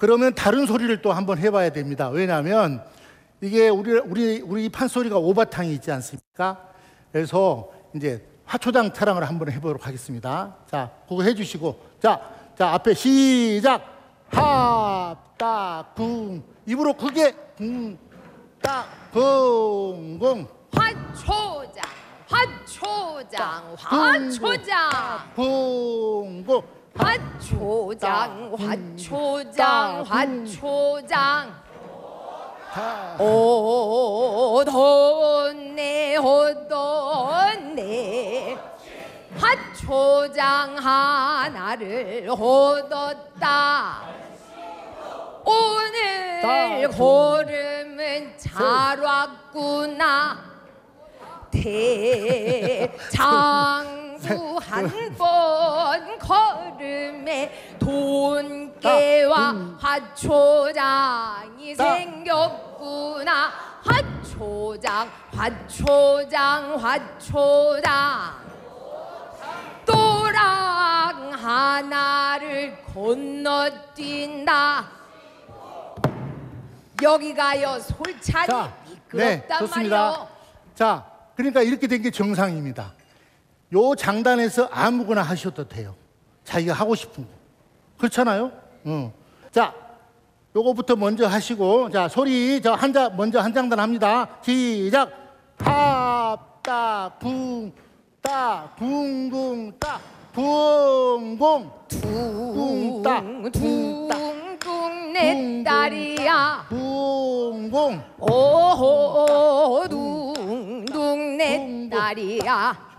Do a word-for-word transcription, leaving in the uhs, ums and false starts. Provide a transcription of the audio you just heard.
그러면 다른 소리를 또 한번 해봐야 됩니다. 왜냐하면 이게 우리 우리 우리 판소리가 오바탕이 있지 않습니까? 그래서 이제 화초장 타랑을 한번 해보도록 하겠습니다. 자, 그거 해주시고, 자, 자 앞에 시작. 합따궁 입으로 크게 궁 따궁궁 화초장 화초장 화초장 궁궁 화초장 화초장 화초장 다 오돈네 오돈네 화초장 하나를 얻었다. 오늘 고름은 잘 왔구나. 대장부 한 번 걸음에 돈깨와 화초장이 생겼구나. 화초장 화초장 화초장 또랑 하나를 건너뛴다. 여기가요 솔찬이 자, 네, 미끄럽단 좋습니다. 말이요. 자, 그러니까 이렇게 된 게 정상입니다. 요 장단에서 아무거나 하셔도 돼요. 자기가 하고 싶은 거. 그렇잖아요? 응. 자, 요거부터 먼저 하시고, 자, 소리 저 한 장 먼저 한 장단 합니다. 시작. 합따 붕 따 붕붕 따 붕붕 붕따 붕따 둥둥 내 딸이야. 붕붕 오호 둥둥 내 딸이야.